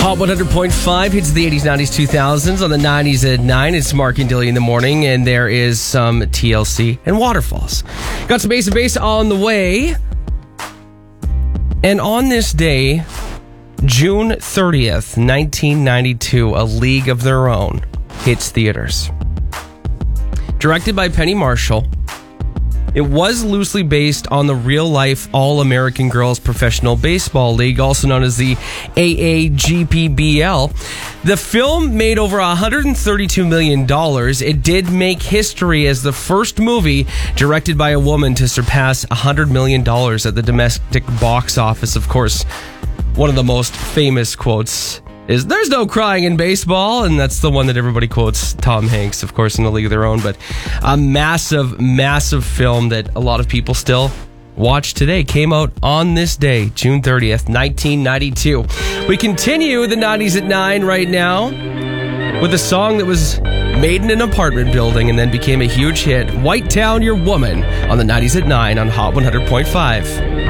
Hot 100.5 hits the 80s, 90s, 2000s. On the 90s at 9, it's Mark and Dilly in the morning, and there is some TLC and Waterfalls. Got some Ace of Base on the way. And on this day, June 30th, 1992, A League of Their Own hits theaters. Directed by Penny Marshall, it was loosely based on the real-life All-American Girls Professional Baseball League, also known as the AAGPBL. The film made over $132 million. It did make history as the first movie directed by a woman to surpass $100 million at the domestic box office. Of course, one of the most famous quotes is, "There's no crying in baseball," and that's the one that everybody quotes Tom Hanks, of course, in A League of Their Own. But a massive, massive film that a lot of people still watch today. Came out on this day, June 30th, 1992. We continue the 90s at 9 right now with a song that was made in an apartment building and then became a huge hit. White Town, Your Woman, on the 90s at 9 on Hot 100.5.